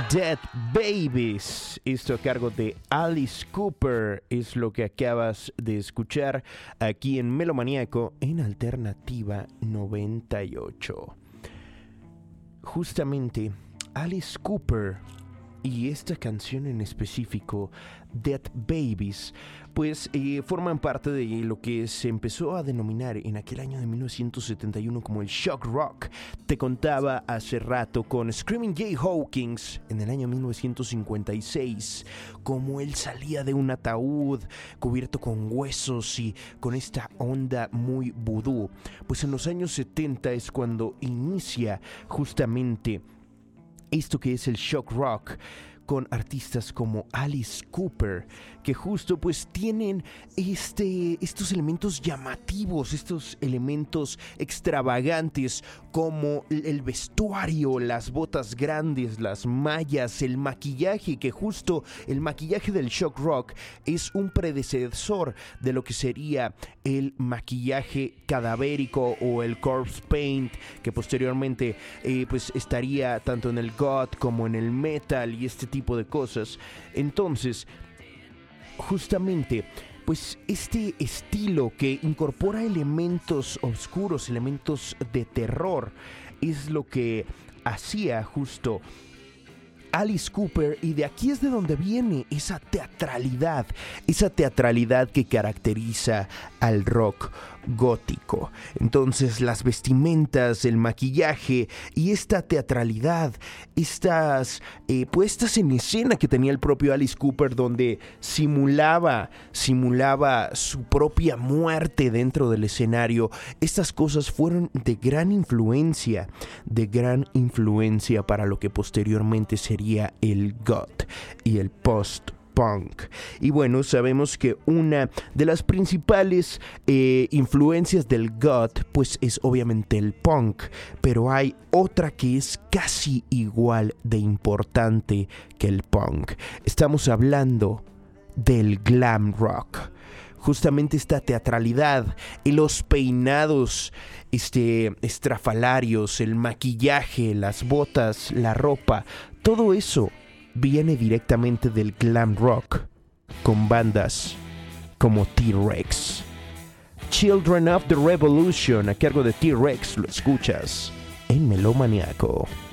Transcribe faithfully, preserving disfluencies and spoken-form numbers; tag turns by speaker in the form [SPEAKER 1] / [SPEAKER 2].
[SPEAKER 1] Dead Babies, esto a cargo de Alice Cooper, es lo que acabas de escuchar aquí en Melomaníaco en Alternativa noventa y ocho. Justamente Alice Cooper y esta canción en específico, Dead Babies, pues eh, forman parte de lo que se empezó a denominar en aquel año de mil novecientos setenta y uno como el shock rock. Te contaba hace rato con Screaming Jay Hawkins en el año mil novecientos cincuenta y seis, como él salía de un ataúd cubierto con huesos y con esta onda muy vudú. Pues en los años setenta es cuando inicia justamente esto que es el shock rock, con artistas como Alice Cooper, que justo pues tienen este, estos elementos llamativos, estos elementos extravagantes como el vestuario, las botas grandes, las mallas, el maquillaje, que justo el maquillaje del shock rock es un predecesor de lo que sería el maquillaje cadavérico o el corpse paint, que posteriormente eh, pues estaría tanto en el goth como en el metal y este tipo de cosas. Entonces, justamente, pues este estilo que incorpora elementos oscuros, elementos de terror, es lo que hacía justo Alice Cooper, y de aquí es de donde viene esa teatralidad, esa teatralidad que caracteriza al rock gótico. Entonces las vestimentas, el maquillaje y esta teatralidad, estas eh, puestas en escena que tenía el propio Alice Cooper, donde simulaba, simulaba su propia muerte dentro del escenario, estas cosas fueron de gran influencia, de gran influencia para lo que posteriormente sería el goth y el post punk. Y bueno, sabemos que una de las principales eh, influencias del goth pues es obviamente el punk, pero hay otra que es casi igual de importante que el punk. Estamos hablando del glam rock. Justamente esta teatralidad y los peinados este, estrafalarios, el maquillaje, las botas, la ropa, todo eso viene directamente del glam rock, con bandas como T-Rex. Children of the Revolution, a cargo de T-Rex, lo escuchas en Melomaníaco.